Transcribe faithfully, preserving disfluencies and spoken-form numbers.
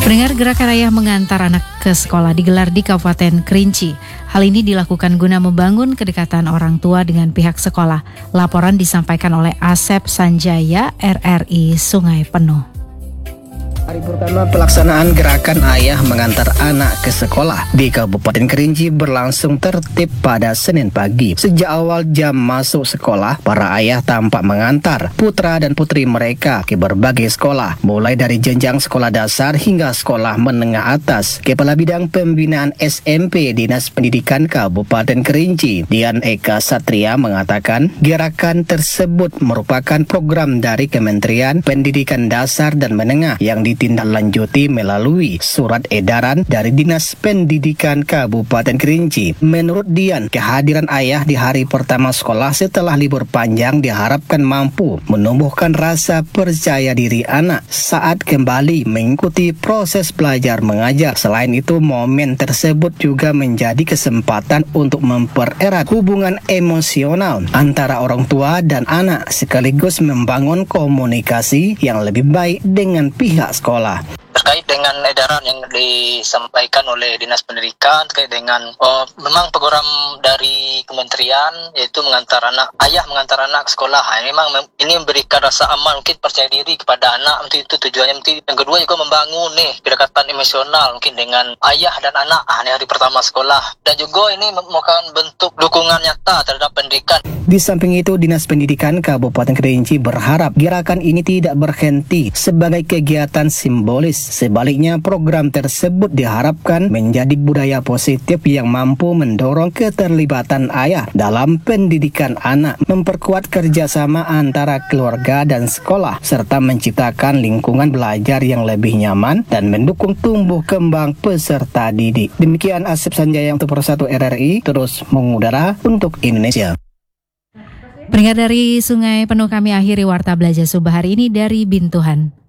Pendengar, gerakan ayah mengantar anak ke sekolah digelar di Kabupaten Kerinci. Hal ini dilakukan guna membangun kedekatan orang tua dengan pihak sekolah. Laporan disampaikan oleh Asep Sanjaya, R R I Sungai Penuh. Hari pertama pelaksanaan gerakan ayah mengantar anak ke sekolah di Kabupaten Kerinci berlangsung tertib pada Senin pagi. Sejak awal jam masuk sekolah, para ayah tampak mengantar putra dan putri mereka ke berbagai sekolah, mulai dari jenjang sekolah dasar hingga sekolah menengah atas. Kepala Bidang Pembinaan S M P Dinas Pendidikan Kabupaten Kerinci, Dian Eka Satria, mengatakan gerakan tersebut merupakan program dari Kementerian Pendidikan Dasar dan Menengah yang di ditindaklanjuti melalui surat edaran dari Dinas Pendidikan Kabupaten Kerinci. Menurut Dian, kehadiran ayah di hari pertama sekolah setelah libur panjang diharapkan mampu menumbuhkan rasa percaya diri anak saat kembali mengikuti proses belajar mengajar. Selain itu, momen tersebut juga menjadi kesempatan untuk mempererat hubungan emosional antara orang tua dan anak sekaligus membangun komunikasi yang lebih baik dengan pihak sekolah. Sekolah. Terkait dengan edaran yang disampaikan oleh Dinas Pendidikan terkait dengan oh, memang program dari kementerian yaitu mengantar anak ayah mengantar anak ke sekolah. Memang ini memberikan rasa aman, mungkin percaya diri kepada anak, mungkin itu tujuannya. Mungkin yang kedua juga membangun nih kedekatan emosional mungkin dengan ayah dan anak ah, ini hari pertama sekolah, dan juga ini merupakan bentuk dukungan nyata terhadap pendidikan. Di samping itu, Dinas Pendidikan Kabupaten Kerinci berharap gerakan ini tidak berhenti sebagai kegiatan simbolis. Sebaliknya, program tersebut diharapkan menjadi budaya positif yang mampu mendorong keterlibatan ayah dalam pendidikan anak, memperkuat kerjasama antara keluarga dan sekolah, serta menciptakan lingkungan belajar yang lebih nyaman dan mendukung tumbuh kembang peserta didik. Demikian Asep Sanjaya untuk Persatu R R I, terus mengudara untuk Indonesia. Pendengar, dari Sungai Penuh kami akhiri Warta Belajar Subuh hari ini dari Bintuhan.